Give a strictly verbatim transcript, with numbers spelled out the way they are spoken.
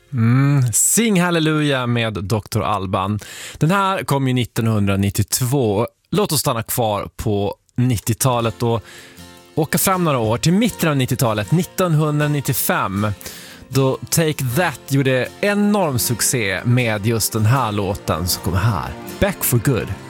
Mm, Sing Hallelujah med doktor Alban. Den här kom ju nittonhundranittiotvå. Låt oss stanna kvar på nittiotalet och åka fram några år till mitten av nittiotalet, nittonhundranittiofem. Då Take That gjorde enorm succé med just den här låten som kommer här. Back for Good.